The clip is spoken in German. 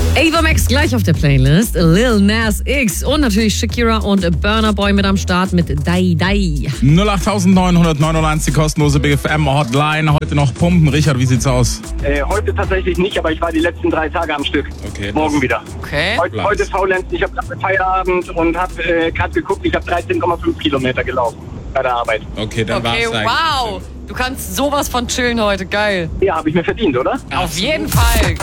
Ava Max gleich auf der Playlist. Lil Nas X und natürlich Shakira und Burna Boy mit am Start mit Dai Dai. 08900 die kostenlose BFM Hotline. Heute noch pumpen. Richard, wie sieht's aus? Heute tatsächlich nicht, aber ich war die letzten 3 Tage am Stück. Okay. Morgen wieder. Okay. Heute faulenzen. Ich habe gerade Feierabend und habe gerade geguckt, ich habe 13,5 Kilometer gelaufen bei der Arbeit. Okay, dann Okay, war's eigentlich. wow. Du kannst sowas von chillen heute. Geil. Ja, habe ich mir verdient, oder? Auf jeden Fall.